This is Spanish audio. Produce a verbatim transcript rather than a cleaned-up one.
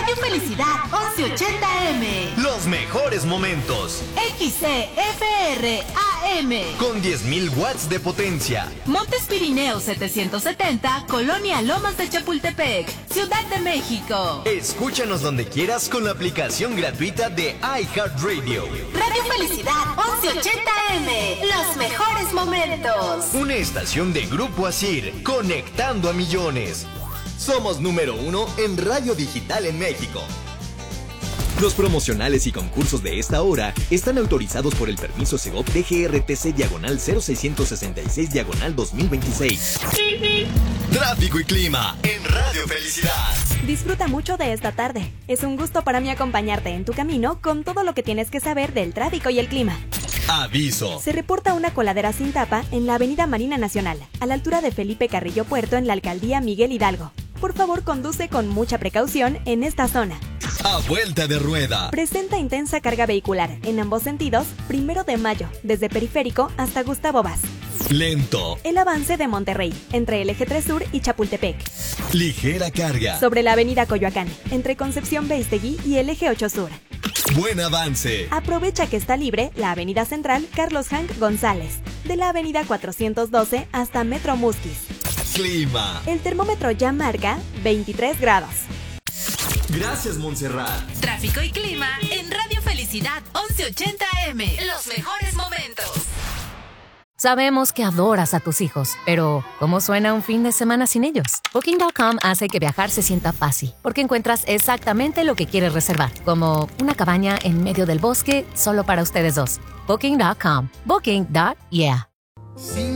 Radio Felicidad once ochenta eme. Los mejores momentos. X C F R A M. Con diez mil watts de potencia. Montes Pirineos setecientos setenta, Colonia Lomas de Chapultepec, Ciudad de México. Escúchanos donde quieras con la aplicación gratuita de iHeartRadio. Radio Felicidad once ochenta eme. Los mejores momentos. Una estación de Grupo Asir, conectando a millones. Somos número uno en radio digital en México. Los promocionales y concursos de esta hora están autorizados por el permiso Segov D G R T C diagonal cero seiscientos sesenta y seis diagonal dos mil veintiséis. Tráfico y clima en Radio Felicidad. Disfruta mucho de esta tarde. Es un gusto para mí acompañarte en tu camino con todo lo que tienes que saber del tráfico y el clima. Aviso. Se reporta una coladera sin tapa en la avenida Marina Nacional, a la altura de Felipe Carrillo Puerto en la alcaldía Miguel Hidalgo. Por favor, conduce con mucha precaución en esta zona. A vuelta de rueda. Presenta intensa carga vehicular en ambos sentidos, primero de mayo, desde Periférico hasta Gustavo Vaz. Lento. El avance de Monterrey, entre el eje tres Sur y Chapultepec. Ligera carga. Sobre la avenida Coyoacán, entre Concepción Beistegui y el eje ocho Sur. Buen avance. Aprovecha que está libre la avenida Central Carlos Hank González, de la avenida cuatrocientos doce hasta Metro Musquis. Clima. El termómetro ya marca veintitrés grados. Gracias, Montserrat. Tráfico y clima en Radio Felicidad once ochenta eme. Los mejores momentos. Sabemos que adoras a tus hijos, pero ¿cómo suena un fin de semana sin ellos? Booking punto com hace que viajar se sienta fácil, porque encuentras exactamente lo que quieres reservar, como una cabaña en medio del bosque solo para ustedes dos. Booking punto com. Booking. Yeah.